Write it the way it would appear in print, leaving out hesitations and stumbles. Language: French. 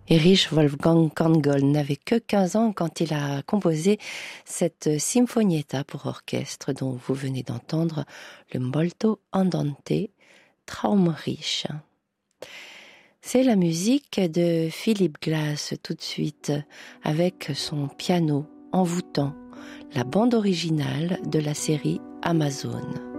Erich Wolfgang Korngold n'avait que 15 ans quand il a composé cette Sinfonietta pour orchestre dont vous venez d'entendre le molto andante Traumreich. C'est la musique de Philip Glass tout de suite avec son piano envoûtant, la bande originale de la série Amazon.